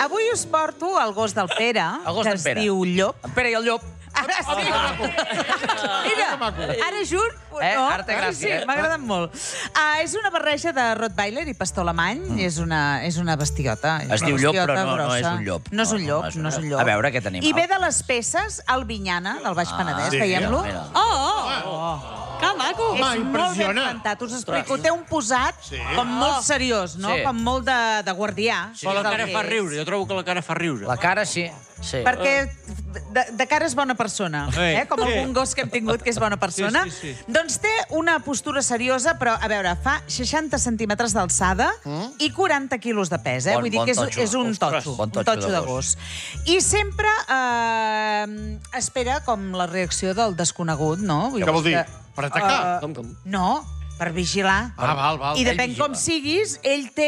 Avui us porto el gos del Pere, que es diu Llop. En Pere i el Llop. Ara sí. Mira, ara jur... Ara té gràcia, Sí, m'ha agradat molt. És una barreja de Rottweiler i pastor alemany. És una bestiota. Es diu llop, però no és un llop. No és un llop, no és un llop. A veure, aquest animal. I ve de les peces Albinyana, del Baix Penedès, veiem-lo. Que maco! És molt ben plantat, us explico. Té un posat com molt seriós, no? Com molt de guardià. Però la cara fa riure, jo trobo que la cara fa riure. La cara sí. Perquè de cara és bona persona, com algun gos que hem tingut que és bona persona. Doncs té una postura seriosa, però, a veure, fa 60 centímetres d'alçada i 40 quilos de pes. Vull dir que és un totxo de gos. I sempre espera com la reacció del desconegut, no? Què vol dir? Per atacar? No, per vigilar. Val. I depèn com siguis, ell té